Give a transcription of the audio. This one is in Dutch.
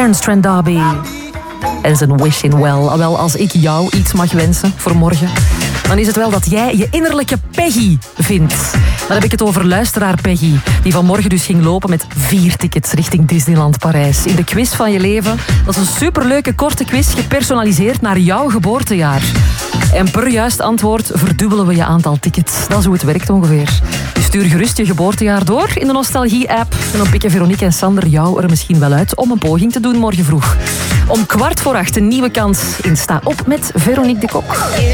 Terence Trent D'Arby. En zijn wishing well. Wel, als ik jou iets mag wensen voor morgen, dan is het wel dat jij je innerlijke Peggy vindt. Dan heb ik het over luisteraar Peggy, die vanmorgen dus ging lopen met 4 tickets richting Disneyland Parijs. In de quiz van je leven. Dat is een superleuke korte quiz, gepersonaliseerd naar jouw geboortejaar. En per juist antwoord verdubbelen we je aantal tickets. Dat is hoe het werkt ongeveer. Dus stuur gerust je geboortejaar door in de Nostalgie-app. En dan pikken Veronique en Sander jou er misschien wel uit om een poging te doen morgen vroeg. Om 7:15 een nieuwe kans in Sta op met Veronique de Kok.